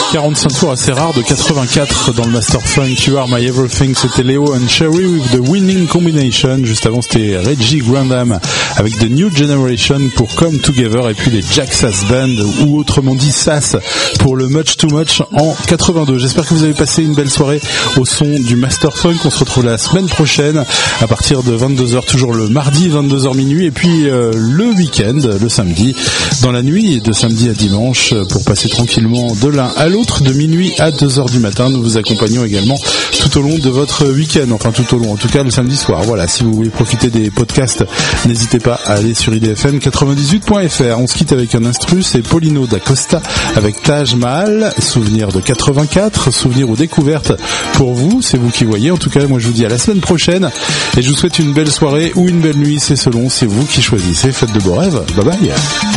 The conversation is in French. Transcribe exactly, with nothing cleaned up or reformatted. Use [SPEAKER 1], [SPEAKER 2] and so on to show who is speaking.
[SPEAKER 1] quarante-cinq tours assez rare de quatre-vingt-quatre dans le Master Funk. You Are My Everything, c'était Leo and Cherry with the Winning Combination. Juste avant, c'était Reggie Grandam avec The New Generation pour Come Together, et puis les Jack Sass Band, ou autrement dit Sass, pour le Much Too Much en quatre-vingt-deux. J'espère que vous avez passé une belle soirée au son du Master Funk. On se retrouve la semaine prochaine à partir de vingt-deux heures, toujours le mardi, vingt-deux heures minuit, et puis euh, le week-end, le samedi, dans la nuit de samedi à dimanche, pour passer tranquillement de l'un à l'autre, de minuit à deux heures du matin. Nous vous accompagnons également tout au long de votre week-end, enfin tout au long, en tout cas le samedi soir. Voilà, si vous voulez profiter des podcasts, n'hésitez pas à aller sur i d f m quatre-vingt-dix-huit point f r. On se quitte avec un instru, c'est Paulino da Costa avec Taj Mahal, souvenir de quatre-vingt-quatre, souvenir ou découverte pour vous, c'est vous qui voyez. En tout cas, moi je vous dis à la semaine prochaine, et je vous souhaite une belle soirée ou une belle nuit, c'est selon, c'est vous qui choisissez. Faites de beaux rêves, bye bye.